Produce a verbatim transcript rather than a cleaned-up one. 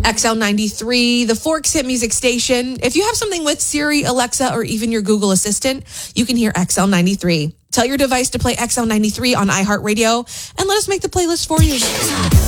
X L ninety-three, the Forks Hit Music Station. If you have something with Siri, Alexa, or even your Google Assistant, you can hear X L ninety-three. Tell your device to play X L ninety-three on iHeartRadio and let us make the playlist for you.